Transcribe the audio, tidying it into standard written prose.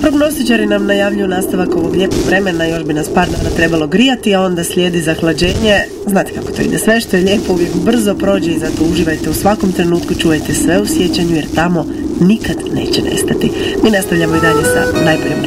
Prognostičari nam najavljuju nastavak ovog lijepog vremena, još bi nas par dana trebalo grijati, a onda slijedi zahlađenje. Znate kako to ide, sve što je lijepo uvijek brzo prođe i zato uživajte u svakom trenutku, čuvajte sve u sjećanju jer tamo nikad neće nestati. Mi nastavljamo i dalje sa najboljom